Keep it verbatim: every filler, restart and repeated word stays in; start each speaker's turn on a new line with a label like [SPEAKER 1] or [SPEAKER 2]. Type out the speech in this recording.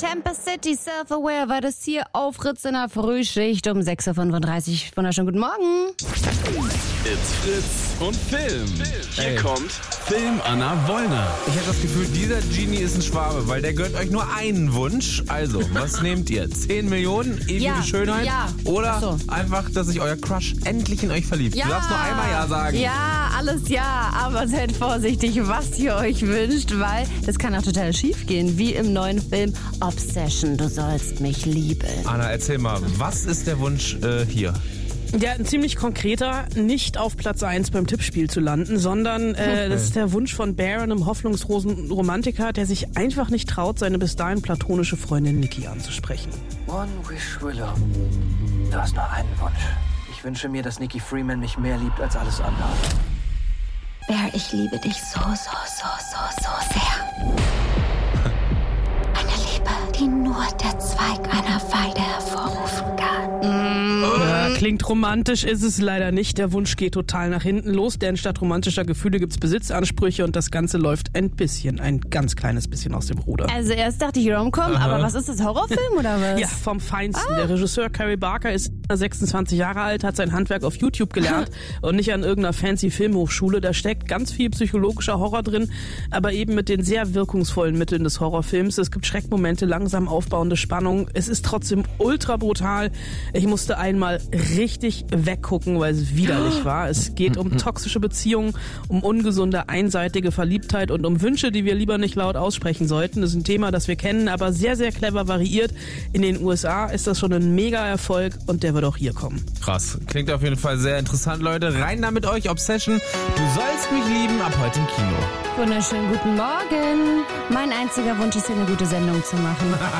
[SPEAKER 1] Tempest City, Self-Aware war das hier auf Fritz in der Frühschicht um sechs Uhr fünfunddreißig. Wunderschönen guten Morgen.
[SPEAKER 2] It's Fritz und Film. Hier
[SPEAKER 3] Ey.
[SPEAKER 2] kommt Film Anna Wollner.
[SPEAKER 3] Ich habe das Gefühl, dieser Genie ist ein Schwabe, weil der gönnt euch nur einen Wunsch. Also, was nehmt ihr? zehn Millionen, ewige
[SPEAKER 1] Ja,
[SPEAKER 3] Schönheit?
[SPEAKER 1] ja.
[SPEAKER 3] Oder
[SPEAKER 1] Ach so.
[SPEAKER 3] einfach, dass sich euer Crush endlich in euch verliebt?
[SPEAKER 1] Ja.
[SPEAKER 3] Du darfst nur einmal Ja sagen.
[SPEAKER 1] Ja, alles ja, aber seid vorsichtig, was ihr euch wünscht, weil das kann auch total schief gehen, wie im neuen Film Obsession, du sollst mich lieben.
[SPEAKER 3] Anna, erzähl mal, was ist der Wunsch äh, hier?
[SPEAKER 4] Ja, ein ziemlich konkreter, nicht auf Platz eins beim Tippspiel zu landen, sondern äh, das ist der Wunsch von Bear, einem hoffnungslosen Romantiker, der sich einfach nicht traut, seine bis dahin platonische Freundin Nikki anzusprechen.
[SPEAKER 5] One wish, Willow. Du hast nur einen Wunsch. Ich wünsche mir, dass Nikki Freeman mich mehr liebt als alles andere.
[SPEAKER 6] Bear, ich liebe dich so, so, so, so, so sehr. Eine Liebe, die nur der Zweig einer Weide hervorrufen kann.
[SPEAKER 4] Ja, klingt romantisch, ist es leider nicht. Der Wunsch geht total nach hinten los, denn statt romantischer Gefühle gibt's Besitzansprüche und das Ganze läuft ein bisschen, ein ganz kleines bisschen aus dem Ruder.
[SPEAKER 1] Also erst dachte ich Rom-Com, aber was ist das, Horrorfilm oder was?
[SPEAKER 4] Ja, vom Feinsten. Der Regisseur Carey Barker ist sechsundzwanzig Jahre alt, hat sein Handwerk auf YouTube gelernt und nicht an irgendeiner fancy Filmhochschule. Da steckt ganz viel psychologischer Horror drin, aber eben mit den sehr wirkungsvollen Mitteln des Horrorfilms. Es gibt Schreckmomente, langsam aufbauende Spannung. Es ist trotzdem ultra brutal. Ich musste einmal richtig weggucken, weil es widerlich war. Es geht um toxische Beziehungen, um ungesunde, einseitige Verliebtheit und um Wünsche, die wir lieber nicht laut aussprechen sollten. Das ist ein Thema, das wir kennen, aber sehr, sehr clever variiert. In den U S A ist das schon ein Mega-Erfolg und der wird auch hier kommen.
[SPEAKER 3] Krass, klingt auf jeden Fall sehr interessant, Leute. Rein da mit euch, Obsession. Du sollst mich lieben, ab heute im Kino.
[SPEAKER 1] Wunderschönen guten Morgen. Mein einziger Wunsch ist hier eine gute Sendung zu machen.